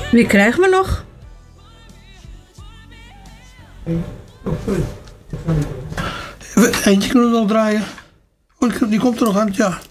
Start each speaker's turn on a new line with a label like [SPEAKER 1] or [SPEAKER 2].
[SPEAKER 1] Wie krijgen we nog?
[SPEAKER 2] Eentje kunnen we nog draaien. Oh, die komt er nog aan, ja.